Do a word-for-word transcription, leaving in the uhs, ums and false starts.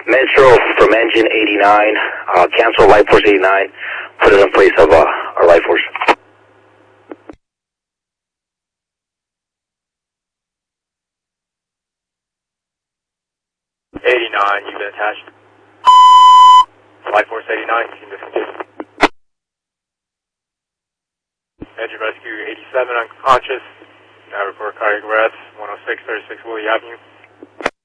Metro from engine eighty-nine, uh, cancel Life Force eighty-nine, put it in place of uh, our Life Force. eighty-nine, you've been attached. Life Force eighty-nine, you can discontinue. Engine rescue eighty-seven, unconscious. Now report cardiac arrest, one oh six thirty-six Willie Avenue.